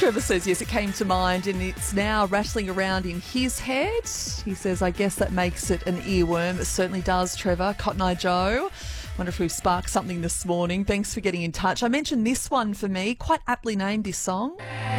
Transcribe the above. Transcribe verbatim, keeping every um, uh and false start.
Trevor says, yes, it came to mind and it's now rattling around in his head. He says, I guess that makes it an earworm. It certainly does, Trevor. Cotton Eye Joe. Wonder if we've sparked something this morning. Thanks for getting in touch. I mentioned this one for me. Quite aptly named, this song.